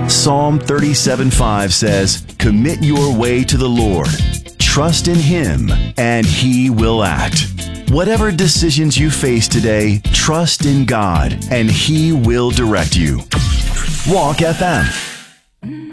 Psalm 37:5 says, "Commit your way to the Lord. Trust in Him, and He will act." Whatever decisions you face today, trust in God, and He will direct you. Walk FM.